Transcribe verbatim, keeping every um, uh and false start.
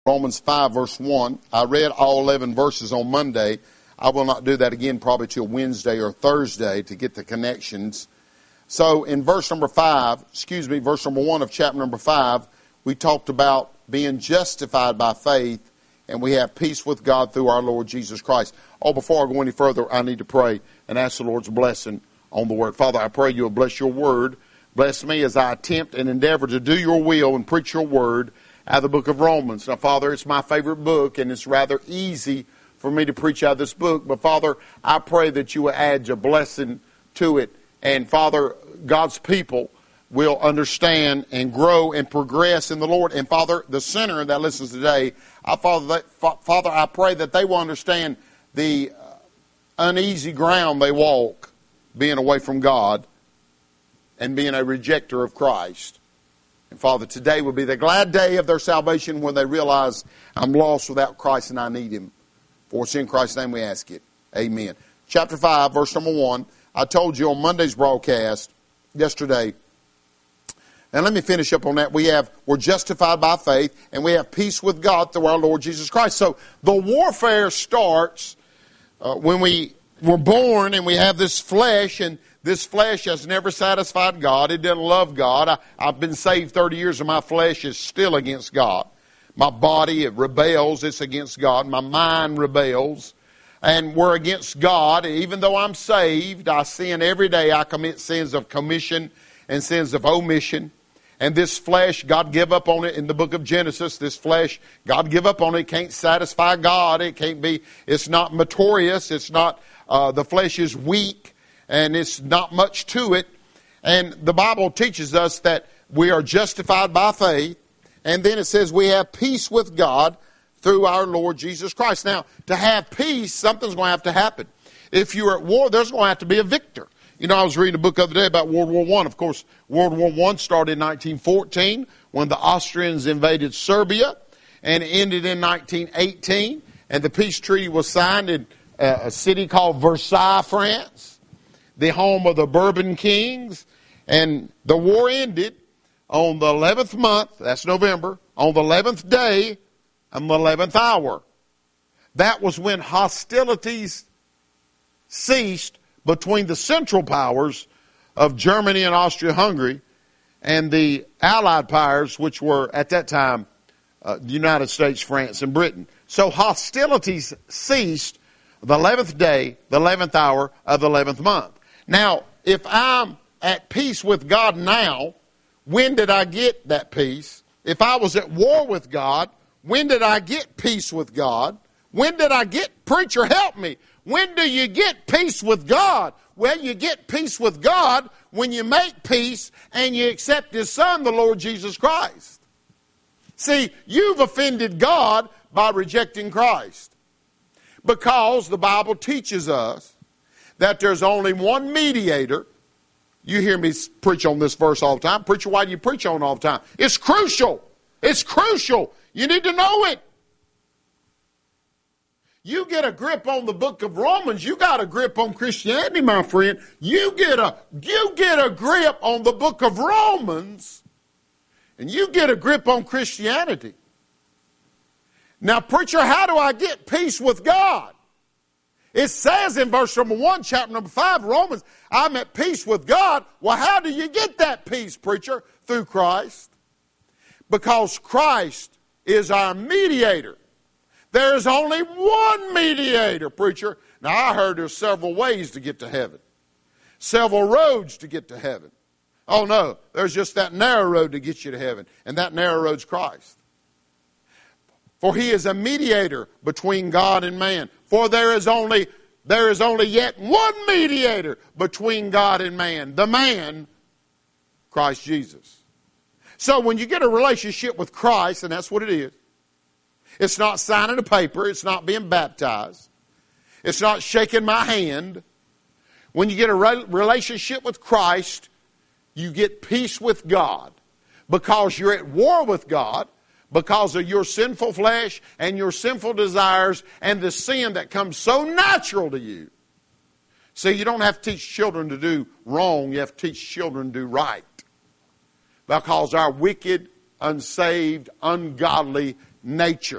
Romans five, verse one. I read all eleven verses on Monday. I will not do that again probably till Wednesday or Thursday to get the connections. So in verse number five, excuse me, verse number one of chapter number five, we talked about being justified by faith, and we have peace with God through our Lord Jesus Christ. Oh, before I go any further, I need to pray and ask the Lord's blessing on the Word. Father, I pray you'll bless your Word. Bless me as I attempt and endeavor to do your will and preach your Word out of the book of Romans. Now, Father, it's my favorite book, and it's rather easy for me to preach out of this book. But, Father, I pray that you will add your blessing to it. And, Father, God's people will understand and grow and progress in the Lord. And, Father, the sinner that listens today, I, Father, that, Father, I pray that they will understand the uneasy ground they walk being away from God and being a rejecter of Christ. And Father, today will be the glad day of their salvation when they realize I'm lost without Christ and I need Him. For it's in Christ's name we ask it. Amen. Chapter five, verse number one. I told you on Monday's broadcast yesterday, and let me finish up on that. We have, we're justified by faith, and we have peace with God through our Lord Jesus Christ. So the warfare starts uh, when we were born and we have this flesh, and this flesh has never satisfied God. It doesn't love God. I, I've been saved thirty years and my flesh is still against God. My body, it rebels. It's against God. My mind rebels. And we're against God. Even though I'm saved, I sin every day. I commit sins of commission and sins of omission. And this flesh, God give up on it in the book of Genesis. This flesh, God give up on it. It can't satisfy God. It can't be, it's not meritorious. It's not, uh, the flesh is weak. And it's not much to it. And the Bible teaches us that we are justified by faith. And then it says we have peace with God through our Lord Jesus Christ. Now, to have peace, something's going to have to happen. If you're at war, there's going to have to be a victor. You know, I was reading a book the other day about World War One. Of course, World War One started in nineteen fourteen when the Austrians invaded Serbia and ended in nineteen eighteen. And the peace treaty was signed in a city called Versailles, France, the home of the Bourbon kings. And the war ended on the eleventh month, that's November, on the eleventh day and the eleventh hour. That was when hostilities ceased between the Central Powers of Germany and Austria-Hungary and the Allied powers, which were at that time uh, the United States, France, and Britain. So hostilities ceased the eleventh day, the eleventh hour of the eleventh month. Now, if I'm at peace with God now, when did I get that peace? If I was at war with God, when did I get peace with God? When did I get, preacher, help me. When do you get peace with God? Well, you get peace with God when you make peace and you accept His Son, the Lord Jesus Christ. See, you've offended God by rejecting Christ. Because the Bible teaches us that there's only one mediator. You hear me preach on this verse all the time. Preacher, why do you preach on it all the time? It's crucial. It's crucial. You need to know it. You get a grip on the book of Romans, you got a grip on Christianity, my friend. You get a, you get a grip on the book of Romans, and you get a grip on Christianity. Now, preacher, how do I get peace with God? It says in verse number one, chapter number five, Romans, I'm at peace with God. Well, how do you get that peace, preacher? Through Christ. Because Christ is our mediator. There is only one mediator, preacher. Now, I heard there's several ways to get to heaven. Several roads to get to heaven. Oh, no, there's just that narrow road to get you to heaven. And that narrow road's Christ. For He is a mediator between God and man. For there is only, there is only yet one mediator between God and man. The man, Christ Jesus. So when you get a relationship with Christ, and that's what it is, it's not signing a paper. It's not being baptized. It's not shaking my hand. When you get a re- relationship with Christ, you get peace with God because you're at war with God because of your sinful flesh and your sinful desires and the sin that comes so natural to you. See, you don't have to teach children to do wrong. You have to teach children to do right because our wicked, unsaved, ungodly nature